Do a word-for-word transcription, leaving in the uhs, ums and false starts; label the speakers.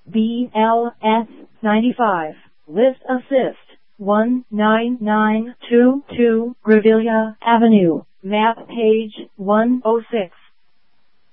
Speaker 1: B L S ninety-five. List assist. one nine nine two two Grevillea Avenue. Map page one oh six.